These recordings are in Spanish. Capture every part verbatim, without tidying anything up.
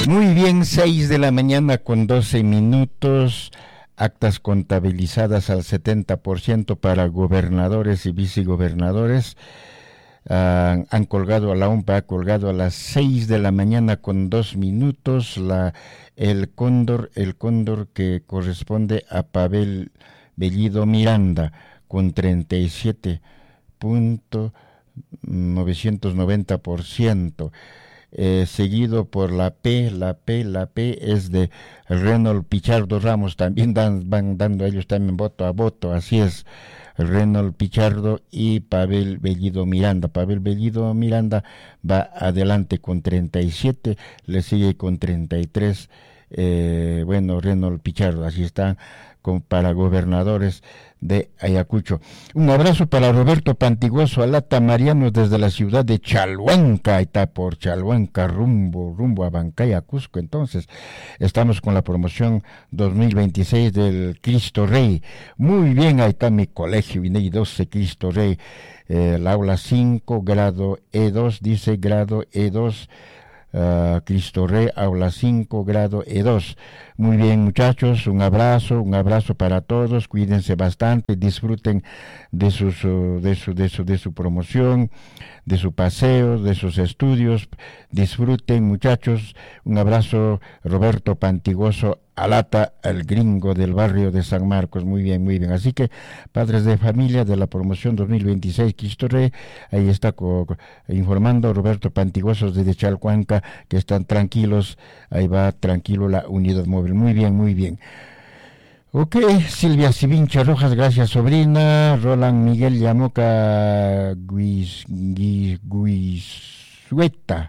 Muy bien, seis de la mañana con doce minutos, actas contabilizadas al setenta por ciento para gobernadores y vicegobernadores. Uh, han colgado a la U M P A, ha colgado a las seis de la mañana con dos minutos la, el cóndor, el cóndor que corresponde a Pavel Bellido Miranda con treinta y siete punto novecientos noventa por ciento. Eh, seguido por la P, la P, la P es de Reynold Pichardo Ramos, también dan, van dando ellos también voto a voto, así es, Reynold Pichardo y Pavel Bellido Miranda. Pavel Bellido Miranda va adelante con treinta y siete, le sigue con treinta y tres, eh, bueno, Reynold Pichardo, así está con, para gobernadores de Ayacucho. Un abrazo para Roberto Pantiguoso Alata Mariano desde la ciudad de Chalhuanca, está por Chalhuanca, rumbo, rumbo a Bancaya, Cusco. Entonces, estamos con la promoción dos mil veintiséis del Cristo Rey. Muy bien, ahí está mi colegio, Viney doce Cristo Rey, eh, el aula cinco, grado E dos, dice grado E dos, Uh, Cristo Rey, aula cinco, grado E dos. Muy bien, muchachos, un abrazo, un abrazo para todos, cuídense bastante, disfruten de sus uh, de su de su de su promoción, de su paseo, de sus estudios, disfruten, muchachos. Un abrazo, Roberto Pantiguoso Alata, el gringo del barrio de San Marcos. Muy bien, muy bien. Así que, padres de familia de la promoción dos mil veintiséis Cristo Rey, ahí está co- informando Roberto Pantiguoso desde Chalhuanca, que están tranquilos, ahí va tranquilo la unidad móvil. Muy bien, muy bien. Ok, Silvia Sivincha Rojas, gracias sobrina. Roland Miguel Llamoca Guis, Guis, Guisueta.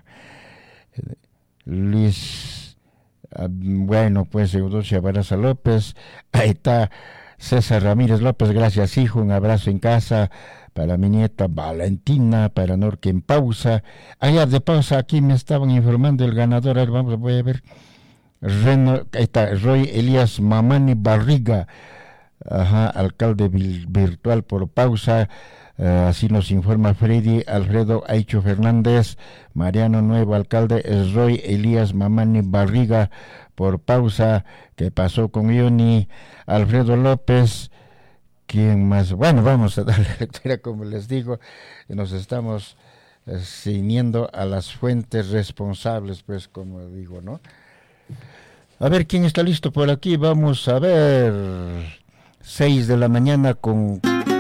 Luis, uh, bueno, pues Eudocia Baraza López. Ahí está César Ramírez López, gracias hijo, un abrazo en casa para mi nieta Valentina, para Norque en pausa. Allá de pausa, aquí me estaban informando el ganador, a ver, vamos, voy a ver. Reno, ahí está, Roy Elías Mamani Barriga, ajá, alcalde virtual por pausa, uh, así nos informa Freddy Alfredo Aicho Fernández. Mariano Nuevo, alcalde, es Roy Elías Mamani Barriga por pausa. ¿Qué pasó con Ioni? Alfredo López, ¿quién más? Bueno, vamos a darle lectura, como les digo, nos estamos eh, ciñendo a las fuentes responsables, pues, como digo, ¿no? A ver, ¿quién está listo por aquí? Vamos a ver. Seis de la mañana con